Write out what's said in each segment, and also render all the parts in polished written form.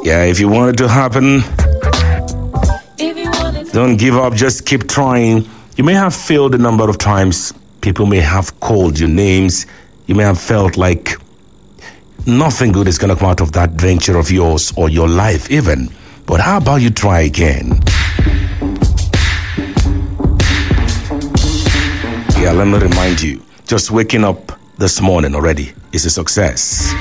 Yeah, if you want it to happen, don't give up, just keep trying. You may have failed a number of times. People may have called your names. You may have felt like nothing good is going to come out of that venture of yours or your life even. But how about you try again? Yeah, let me remind you, just waking up this morning already is a success.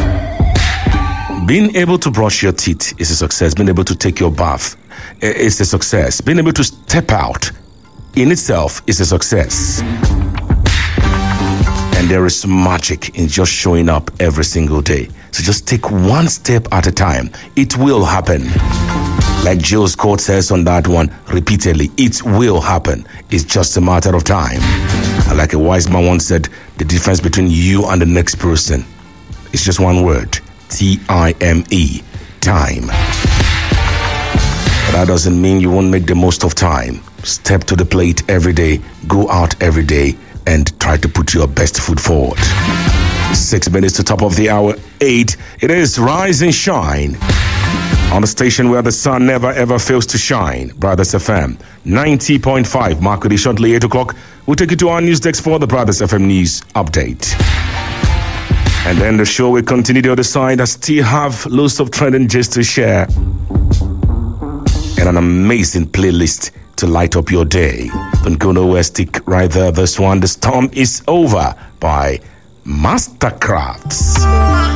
Being able to brush your teeth is a success. Being able to take your bath is a success. Being able to step out in itself is a success. And there is magic in just showing up every single day. So just take one step at a time. It will happen. Like Jill's quote says on that one repeatedly, it will happen. It's just a matter of time. And like a wise man once said, the difference between you and the next person is just one word. T-I-M-E. Time. But that doesn't mean you won't make the most of time. Step to the plate every day. Go out every day and try to put your best foot forward. 6 minutes to top of the hour. 8. It is Rise and Shine. On the station where the sun never ever fails to shine. Brothers FM 90.5. Mark with you shortly 8 o'clock. We'll take you to our news desk for the Brothers FM News Update. And then the show will continue the other side. I still have loads of trending gist to share. And an amazing playlist to light up your day. Don't go nowhere, stick right there. This one, The Storm Is Over by Mastercrafts.